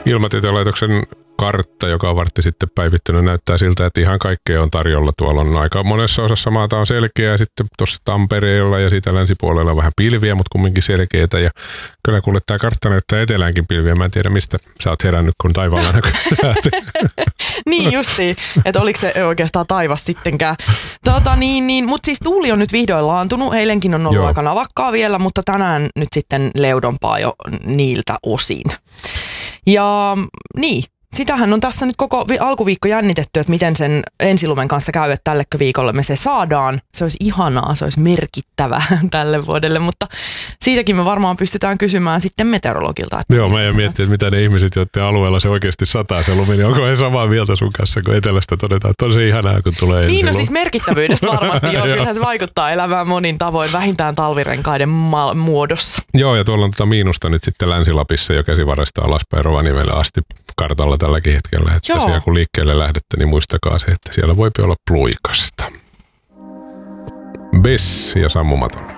Ilmatieteen laitoksen kartta, joka on vartti sitten päivittynyt, näyttää siltä, että ihan kaikkea on tarjolla. Tuolla on aika monessa osassa maata on selkeää ja sitten tuossa Tampereella ja siitä länsipuolella on vähän pilviä, mutta kumminkin selkeitä. Ja kyllä kuule, tämä kartta näyttää eteläänkin pilviä. Mä en tiedä, mistä sä oot herännyt, kun taivaalla näkyy. Niin justiin, että oliko se oikeastaan taivas sittenkään. Mutta siis tuuli on nyt vihdoin laantunut. Eilenkin on ollut aika navakkaa vielä, mutta tänään nyt sitten leudompaa jo niiltä osin. Ja niin. Sitähän on tässä nyt koko alkuviikko jännitetty, että miten sen ensilumen kanssa käy, että tällekö viikolle me se saadaan. Se olisi ihanaa, se olisi merkittävää tälle vuodelle, mutta siitäkin me varmaan pystytään kysymään sitten meteorologilta. Joo, mä en miettiä, että mitä ne ihmiset, joiden alueella se oikeasti sataa se lumi, niin onko he samaa mieltä sun kanssa, kun etelästä todetaan, että on se ihanaa, kun tulee ensilumi. Niin, no siis merkittävyydestä varmasti, joo, kyllähän se vaikuttaa elämään monin tavoin, vähintään talvirenkaiden muodossa. Joo, ja tuolla on miinusta nyt sitten Länsi-Lapissa jo Käsivarresta alaspäin Rovaniemelle asti kartalla tälläkin hetkellä, että siellä kun liikkeelle lähdette, niin muistakaa se, että siellä voi olla pluikasta. Bess ja sammumaton.